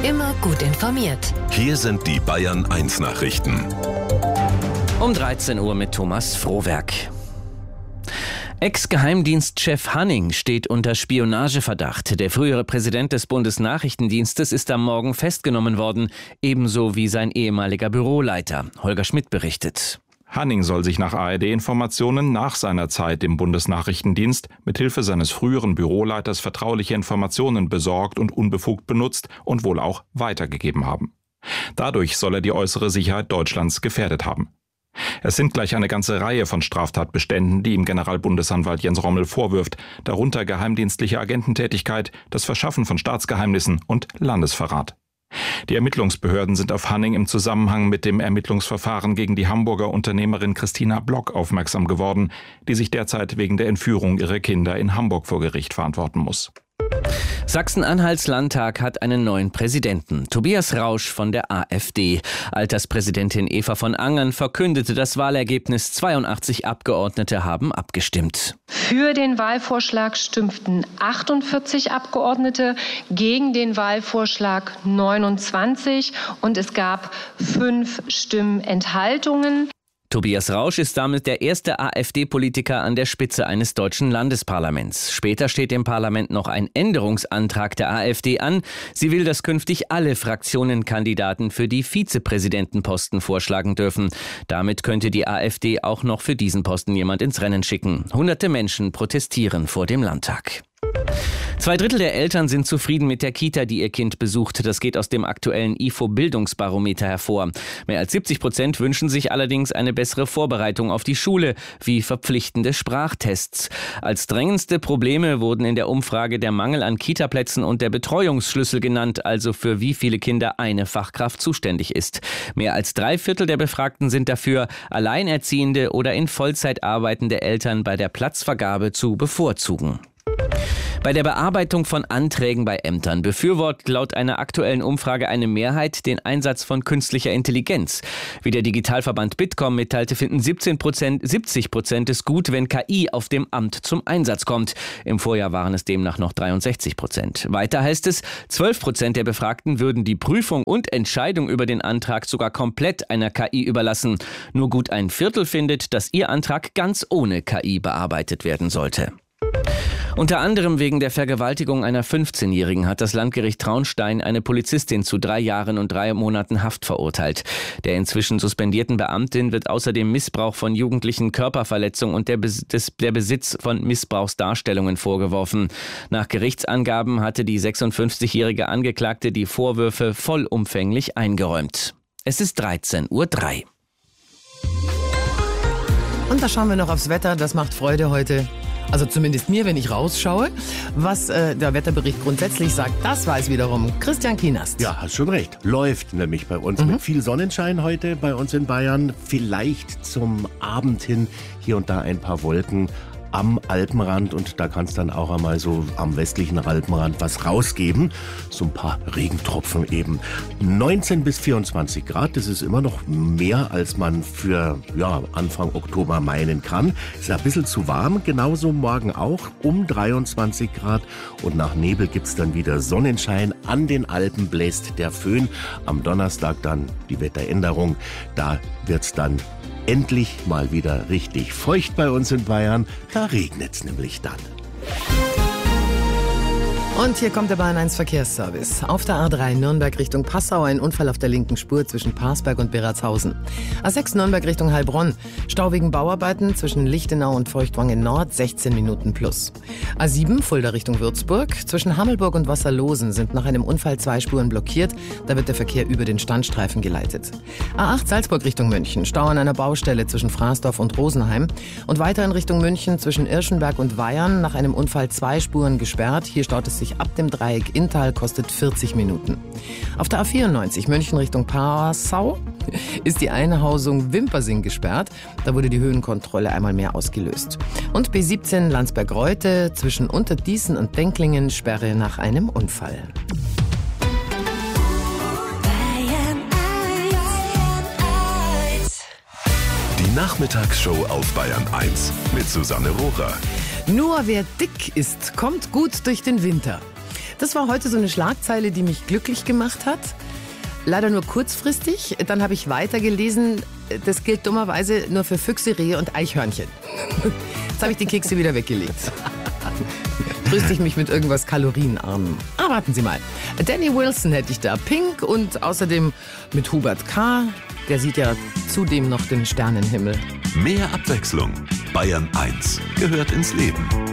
Immer gut informiert. Hier sind die Bayern 1 Nachrichten. Um 13 Uhr mit Thomas Frohwerk. Ex-Geheimdienstchef Hanning steht unter Spionageverdacht. Der frühere Präsident des Bundesnachrichtendienstes ist am Morgen festgenommen worden, ebenso wie sein ehemaliger Büroleiter. Holger Schmidt berichtet. Hanning soll sich nach ARD-Informationen nach seiner Zeit im Bundesnachrichtendienst mithilfe seines früheren Büroleiters vertrauliche Informationen besorgt und unbefugt benutzt und wohl auch weitergegeben haben. Dadurch soll er die äußere Sicherheit Deutschlands gefährdet haben. Es sind gleich eine ganze Reihe von Straftatbeständen, die ihm Generalbundesanwalt Jens Rommel vorwirft, darunter geheimdienstliche Agententätigkeit, das Verschaffen von Staatsgeheimnissen und Landesverrat. Die Ermittlungsbehörden sind auf Hanning im Zusammenhang mit dem Ermittlungsverfahren gegen die Hamburger Unternehmerin Christina Block aufmerksam geworden, die sich derzeit wegen der Entführung ihrer Kinder in Hamburg vor Gericht verantworten muss. Sachsen-Anhalts Landtag hat einen neuen Präsidenten, Tobias Rausch von der AfD. Alterspräsidentin Eva von Angern verkündete das Wahlergebnis. 82 Abgeordnete haben abgestimmt. Für den Wahlvorschlag stimmten 48 Abgeordnete, gegen den Wahlvorschlag 29 und es gab 5 Stimmenthaltungen. Tobias Rausch ist damit der erste AfD-Politiker an der Spitze eines deutschen Landesparlaments. Später steht im Parlament noch ein Änderungsantrag der AfD an. Sie will, dass künftig alle Fraktionen Kandidaten für die Vizepräsidentenposten vorschlagen dürfen. Damit könnte die AfD auch noch für diesen Posten jemand ins Rennen schicken. Hunderte Menschen protestieren vor dem Landtag. 2/3 der Eltern sind zufrieden mit der Kita, die ihr Kind besucht. Das geht aus dem aktuellen IFO-Bildungsbarometer hervor. Mehr als 70% wünschen sich allerdings eine bessere Vorbereitung auf die Schule, wie verpflichtende Sprachtests. Als drängendste Probleme wurden in der Umfrage der Mangel an Kitaplätzen und der Betreuungsschlüssel genannt, also für wie viele Kinder eine Fachkraft zuständig ist. Mehr als 3/4 der Befragten sind dafür, alleinerziehende oder in Vollzeit arbeitende Eltern bei der Platzvergabe zu bevorzugen. Bei der Bearbeitung von Anträgen bei Ämtern befürwortet laut einer aktuellen Umfrage eine Mehrheit den Einsatz von künstlicher Intelligenz. Wie der Digitalverband Bitkom mitteilte, finden 70% es gut, wenn KI auf dem Amt zum Einsatz kommt. Im Vorjahr waren es demnach noch 63%. Weiter heißt es, 12% der Befragten würden die Prüfung und Entscheidung über den Antrag sogar komplett einer KI überlassen. Nur gut 1/4 findet, dass ihr Antrag ganz ohne KI bearbeitet werden sollte. Unter anderem wegen der Vergewaltigung einer 15-Jährigen hat das Landgericht Traunstein eine Polizistin zu 3 Jahren und 3 Monaten Haft verurteilt. Der inzwischen suspendierten Beamtin wird außerdem Missbrauch von Jugendlichen, Körperverletzung und der Besitz von Missbrauchsdarstellungen vorgeworfen. Nach Gerichtsangaben hatte die 56-jährige Angeklagte die Vorwürfe vollumfänglich eingeräumt. Es ist 13:03 Uhr. Und da schauen wir noch aufs Wetter. Das macht Freude heute. Also zumindest mir, wenn ich rausschaue. Was der Wetterbericht grundsätzlich sagt, das weiß wiederum Christian Kienast. Ja, hast schon recht. Läuft nämlich bei uns mit viel Sonnenschein heute bei uns in Bayern. Vielleicht zum Abend hin hier und da ein paar Wolken am Alpenrand und da kann es dann auch einmal so am westlichen Alpenrand was rausgeben. So ein paar Regentropfen eben. 19 bis 24 Grad, das ist immer noch mehr, als man für Anfang Oktober meinen kann. Ist ein bisschen zu warm, genauso morgen auch um 23 Grad und nach Nebel gibt's dann wieder Sonnenschein. An den Alpen bläst der Föhn. Am Donnerstag dann die Wetteränderung, da wird's dann endlich mal wieder richtig feucht bei uns in Bayern. Da regnet's nämlich dann. Und hier kommt der Bayern 1 Verkehrsservice. Auf der A3 Nürnberg Richtung Passau ein Unfall auf der linken Spur zwischen Parsberg und Beratshausen. A6 Nürnberg Richtung Heilbronn. Stau wegen Bauarbeiten zwischen Lichtenau und Feuchtwangen Nord 16 Minuten plus. A7 Fulda Richtung Würzburg. Zwischen Hammelburg und Wasserlosen sind nach einem Unfall 2 Spuren blockiert. Da wird der Verkehr über den Standstreifen geleitet. A8 Salzburg Richtung München. Stau an einer Baustelle zwischen Fraßdorf und Rosenheim. Und weiter in Richtung München zwischen Irschenberg und Weyern. Nach einem Unfall 2 Spuren gesperrt. Hier staut es sich ab dem Dreieck Inntal, kostet 40 Minuten. Auf der A94 München Richtung Passau ist die Einhausung Wimpersing gesperrt. Da wurde die Höhenkontrolle einmal mehr ausgelöst. Und B17 Landsberg-Reutte zwischen Unterdießen und Denklingen Sperre nach einem Unfall. Die Nachmittagsshow auf Bayern 1 mit Susanne Rohrer. Nur wer dick ist, kommt gut durch den Winter. Das war heute so eine Schlagzeile, die mich glücklich gemacht hat. Leider nur kurzfristig. Dann habe ich weitergelesen, das gilt dummerweise nur für Füchse, Rehe und Eichhörnchen. Jetzt habe ich die Kekse wieder weggelegt. Tröste ich mich mit irgendwas Kalorienarmem. Ah, warten Sie mal. Danny Wilson hätte ich da, Pink und außerdem mit Hubert K. Der sieht ja zudem noch den Sternenhimmel. Mehr Abwechslung. Bayern 1 gehört ins Leben.